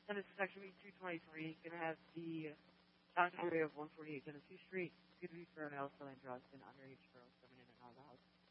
Then it's section B223. Gonna have the downtown area of 148 Genesee Street. Gonna be for male selling drugs and underage girls coming in and out of the house.